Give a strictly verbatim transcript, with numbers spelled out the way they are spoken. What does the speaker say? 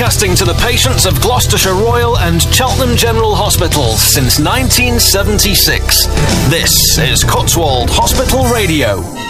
broadcasting to the patients of Gloucestershire Royal and Cheltenham General Hospitals since nineteen seventy-six. This is Cotswold Hospital Radio.